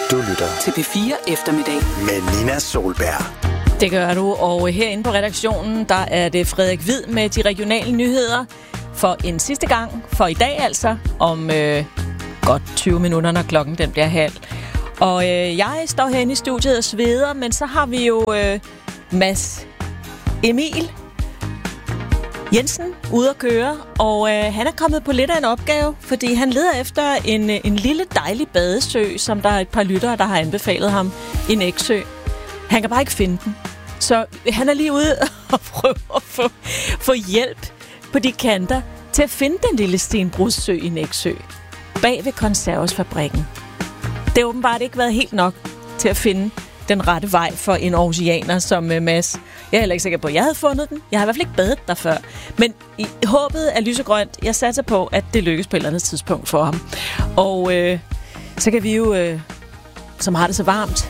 Du lytter til P4 Eftermiddag med Nina Solberg. Det gør du, og herinde på redaktionen, der er det Frederik Hvid med de regionale nyheder for en sidste gang, for i dag altså, om godt 20 minutter, når klokken den bliver halv. Og jeg står herinde i studiet og sveder, men så har vi jo Mads Emil Jensen ude at køre, og han er kommet på lidt af en opgave, fordi han leder efter en lille dejlig badesø, som der er et par lyttere, der har anbefalet ham i Nexø. Han kan bare ikke finde den. Så han er lige ude og prøve at få hjælp på de kanter til at finde den lille stenbrudssø i Nexø, bag ved konservesfabrikken. Det har åbenbart ikke været helt nok til at finde den rette vej for en aarhusianer som Mads. Jeg er heller ikke sikker på, at jeg havde fundet den. Jeg har i hvert fald ikke badet der før. Men håbet er lysegrønt. Jeg satser på, at det lykkes på et eller andet tidspunkt for ham. Og så kan vi jo, som har det så varmt,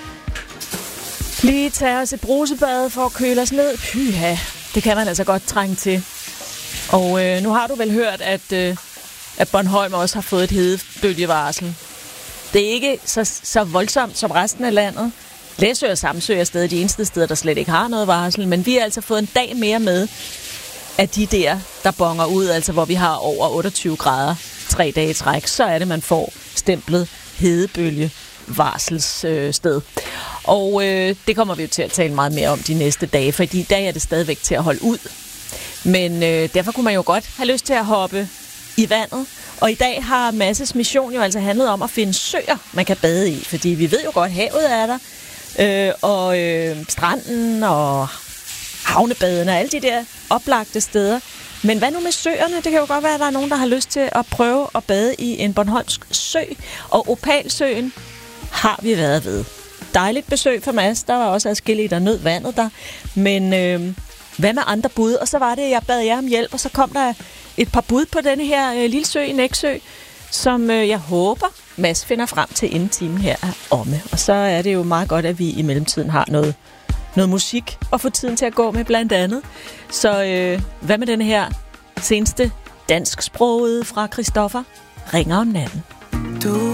lige tage os et brusebad for at køle os ned. Pyha, det kan man altså godt trænge til. Og nu har du vel hørt, at Bornholm også har fået et hedebølgevarsel. Det er ikke så voldsomt som resten af landet. Læsø og Samsø er stadig de eneste steder, der slet ikke har noget varsel. Men vi har altså fået en dag mere med af de der bonger ud, altså hvor vi har over 28 grader 3 dage i træk. Så er det, man får stemplet hedebølgevarselssted. Og det kommer vi jo til at tale meget mere om de næste dage, fordi i dag er det stadigvæk til at holde ud. Men derfor kunne man jo godt have lyst til at hoppe i vandet. Og i dag har Masses mission jo altså handlet om at finde søer, man kan bade i. Fordi vi ved jo godt, havet er der, og stranden og havnebadene og alle de der oplagte steder. Men hvad nu med søerne? Det kan jo godt være, at der er nogen, der har lyst til at prøve at bade i en bornholmsk sø. Og Opalsøen har vi været ved. Dejligt besøg for Mads. Der var også adskillige, der nød vandet der. Men hvad med andre bud? Og så var det, jeg bad jer om hjælp, og så kom der et par bud på denne her lille sø i Nexø, som jeg håber, Mads finder frem til inden timen her er omme. Og så er det jo meget godt, at vi i mellemtiden har noget musik at få tiden til at gå med blandt andet. Så hvad med denne her seneste dansksprogede fra Christoffer? Ringer om natten.